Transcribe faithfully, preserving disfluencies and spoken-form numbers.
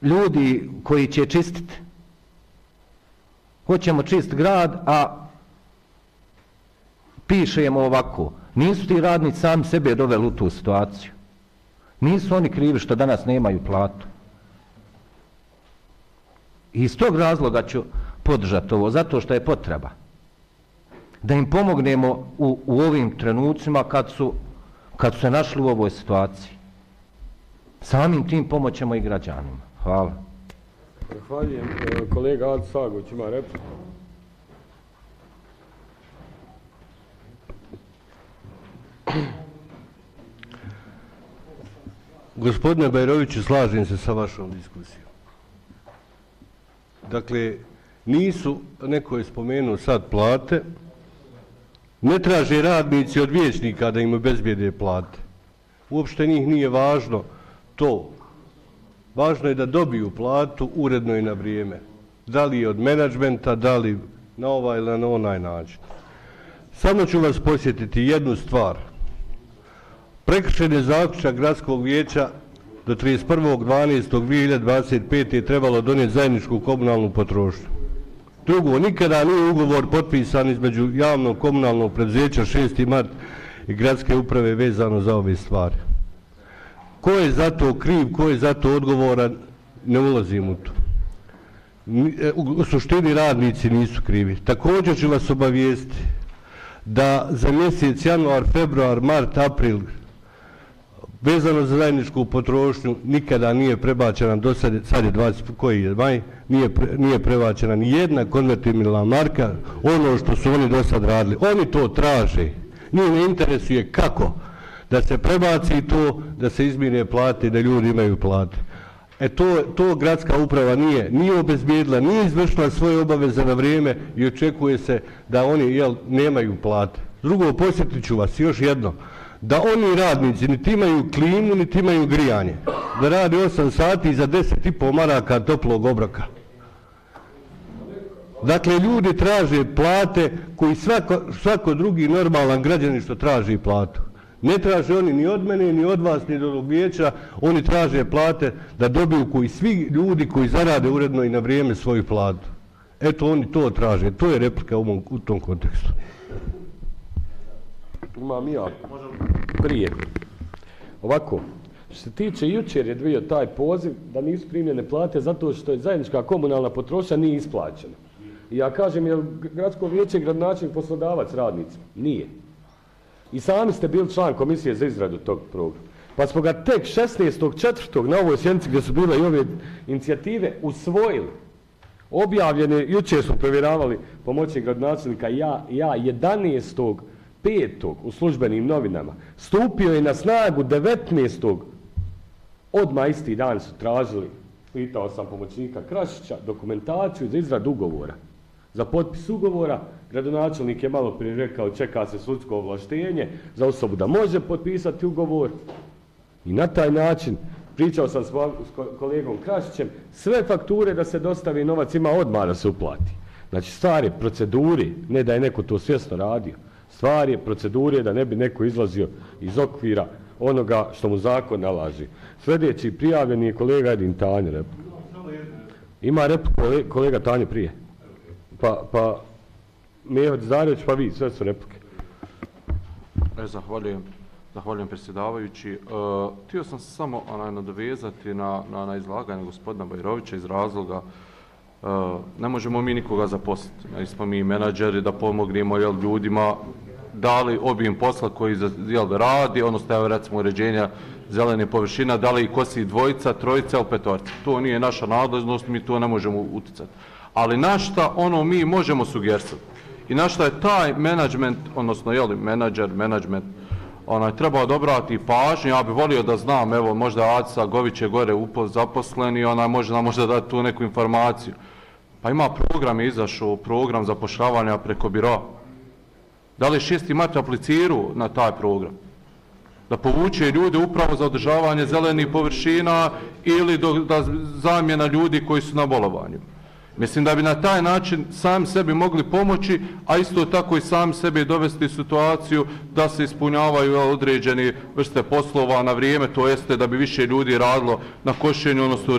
ljudi koji će čistiti. Hoćemo čist grad, a pišemo ovako. Nisu ti radnici sami sebe doveli u tu situaciju. Nisu oni krivi što danas nemaju platu. I iz tog razloga ću podržati ovo, zato što je potreba da im pomognemo u, u ovim trenucima kad su, kad su se našli u ovoj situaciji. Samim tim pomoćemo i građanima. Hvala. Zahvaljujem. Kolega Adi Sagović ima repliku. Gospodine Bajroviću, slažem se sa vašom diskusijom. Dakle, nisu, neko je spomenuo sad plate, ne traže radnici od vijećnika da im obezbijede plate. Uopšte njih nije važno to. Važno je da dobiju platu uredno i na vrijeme. Da li je od menadžmenta, da li na ovaj ili na onaj način. Samo ću vas posjetiti jednu stvar. Prekršen je zaključak gradskog vijeća do trideset prvog dvanaestog dvije hiljade dvadeset pete je trebalo donijeti zajedničku komunalnu potrošnju. Drugo, nikada nije ugovor potpisan između javnog komunalnog preduzeća šesti mart i gradske uprave vezano za ove stvari. Ko je za to kriv, ko je za to odgovoran, ne ulazim u to. U suštini radnici nisu krivi. Također ću vas obavijestiti da za mjesec januar, februar, mart, april vezano za zajedničku potrošnju nikada nije prebačena do sad, sad je dvadeset koji je maj, nije, pre, nije prebačena ni jedna konvertibilna marka, ono što su oni do sad radili. Oni to traže. Nije ne interesuje kako da se prebaci to, da se izmire plate i da ljudi imaju plate. E to, to gradska uprava nije, nije obezbijedila, nije izvršila svoje obaveze na vrijeme i očekuje se da oni jel, nemaju plate. Drugo, posjetit ću vas još jedno, da oni radnici niti imaju klimu, niti imaju grijanje. Da radi osam sati za deset i pol maraka toplog obroka. Dakle, ljudi traže plate koji svako, svako drugi normalan građanin što traži platu. Ne traže oni ni od mene, ni od vas, ni od vijeća, oni traže plate da dobiju koji svi ljudi koji zarade uredno i na vrijeme svoju platu. Eto, oni to traže. To je replika u, mom, u tom kontekstu. Imam ja prije. Ovako, što se tiče, jučer je bio taj poziv da nisu primljene plate zato što je zajednička komunalna potrošnja nije isplaćena. I ja kažem, je li gradsko vijeće gradonačelnik poslodavac radnicima? Nije. I sami ste bili član komisije za izradu tog programa. Pa smo ga tek šesnaestog četvrtog na ovoj sjednici gdje su bile i ove inicijative usvojili. Objavljene, jučer smo provjeravali pomoćnik gradonačelnika, ja, ja jedanaestog petog u službenim novinama. Stupio je na snagu devetnaestog Odmah isti dan su tražili, pitao sam pomoćnika Krašića, dokumentaciju za izradu ugovora. Za potpis ugovora, gradonačelnik je malo prije rekao čeka se sudsko ovlaštenje za osobu da može potpisati ugovor. I na taj način, pričao sam s kolegom Krašićem, sve fakture da se dostavi novac ima odmah da se uplati. Znači stvar je proceduri, ne da je neko to svjesno radio. Stvar je procedure da ne bi neko izlazio iz okvira onoga što mu zakon nalaži. Sljedeći prijavljeni je kolega Edin Tanje. Repliku. Ima repliku kolega Tanje prije. Pa, pa Mehod Zarević, pa vi, sve su replike. E, zahvaljujem, zahvaljujem predsjedavajući. Uh, htio sam se samo onaj, nadovezati na, na, na izlaganje gospodina Bajrovića iz razloga uh, ne možemo mi nikoga zaposliti. Nismo mi menadžeri da pomognemo jel, ljudima dali obim posla koji jel, radi, odnosno evo, recimo uređenja zelene površina, da li kosi dvojica, trojica ili petorica. To nije naša nadležnost, mi to ne možemo uticati. Ali na šta ono mi možemo sugerisati i na šta je taj menadžment, odnosno jeli, menadžer, menadžment, onaj, treba odobrati pažnju. Ja bih volio da znam, evo možda Aca Gović je gore upos zaposleni, onaj može nam možda dati tu neku informaciju. Pa ima program, je izašao program zapošljavanja preko biroa. Da li šesti mart apliciru na taj program? Da povuče ljude upravo za održavanje zelenih površina ili do, da zamjena ljudi koji su na bolovanju. Mislim da bi na taj način sami sebi mogli pomoći, a isto tako i sami sebi dovesti situaciju da se ispunjavaju određeni vrste poslova na vrijeme, to jeste da bi više ljudi radilo na košenju, odnosno